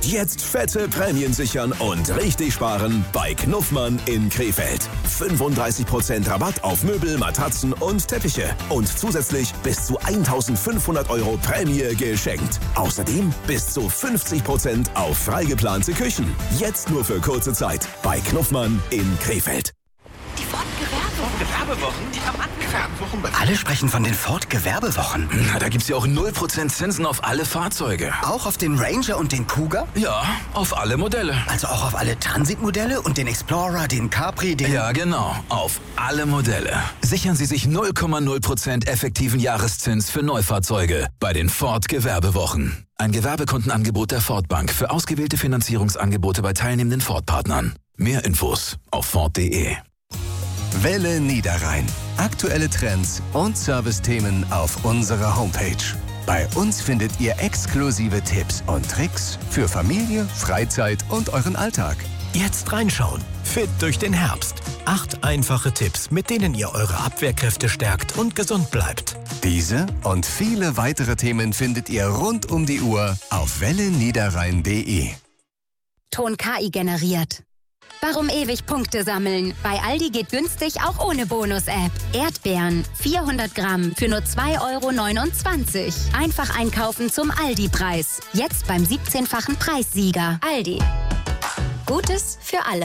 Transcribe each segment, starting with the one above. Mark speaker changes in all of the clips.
Speaker 1: Jetzt fette Prämien sichern und richtig sparen bei Knuffmann in Krefeld. 35% Rabatt auf Möbel, Matratzen und Teppiche. Und zusätzlich bis zu 1.500 € Prämie geschenkt. Außerdem bis zu 50% auf freigeplante Küchen. Jetzt nur für kurze Zeit bei Knuffmann in Krefeld.
Speaker 2: Die Ford-Gewerbewochen, die haben angefangen.
Speaker 3: Alle sprechen von den Ford-Gewerbewochen.
Speaker 4: Na, da gibt's ja auch 0% Zinsen auf alle Fahrzeuge.
Speaker 3: Auch auf den Ranger und den Cougar?
Speaker 4: Ja, auf alle Modelle.
Speaker 3: Also auch auf alle Transit-Modelle und den Explorer, den Capri, den...
Speaker 4: Ja, genau. Auf alle Modelle. Sichern Sie sich 0,0% effektiven Jahreszins für Neufahrzeuge bei den Ford-Gewerbewochen. Ein Gewerbekundenangebot der Ford Bank für ausgewählte Finanzierungsangebote bei teilnehmenden Ford-Partnern. Mehr Infos auf Ford.de.
Speaker 5: Welle Niederrhein. Aktuelle Trends und Servicethemen auf unserer Homepage. Bei uns findet ihr exklusive Tipps und Tricks für Familie, Freizeit und euren Alltag.
Speaker 6: Jetzt reinschauen. Fit durch den Herbst. 8 einfache Tipps, mit denen ihr eure Abwehrkräfte stärkt und gesund bleibt.
Speaker 5: Diese und viele weitere Themen findet ihr rund um die Uhr auf welleniederrhein.de.
Speaker 7: Ton KI generiert. Warum ewig Punkte sammeln? Bei Aldi geht günstig auch ohne Bonus-App. Erdbeeren, 400 Gramm für nur 2,29 €. Einfach einkaufen zum Aldi-Preis. Jetzt beim 17-fachen Preissieger. Aldi. Gutes für alle.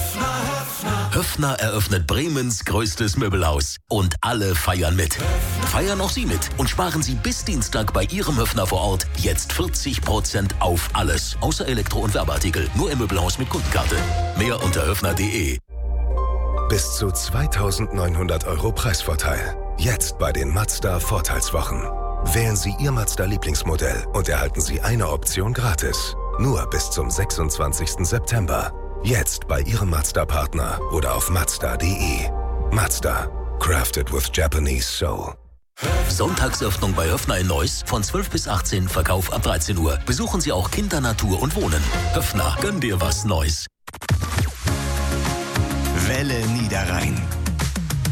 Speaker 8: Höffner eröffnet Bremens größtes Möbelhaus. Und alle feiern mit. Feiern auch Sie mit und sparen Sie bis Dienstag bei Ihrem Höffner vor Ort jetzt 40% auf alles. Außer Elektro- und Werbeartikel. Nur im Möbelhaus mit Kundenkarte. Mehr unter höffner.de.
Speaker 9: Bis zu 2.900 € Preisvorteil. Jetzt bei den Mazda Vorteilswochen. Wählen Sie Ihr Mazda-Lieblingsmodell und erhalten Sie eine Option gratis. Nur bis zum 26. September. Jetzt bei Ihrem Mazda-Partner oder auf Mazda.de. Mazda. Crafted with Japanese Soul.
Speaker 8: Sonntagsöffnung bei Höffner in Neuss von 12 bis 18, Verkauf ab 13 Uhr. Besuchen Sie auch Kinder, Natur und Wohnen. Höffner, gönn dir was Neues.
Speaker 5: Welle Niederrhein.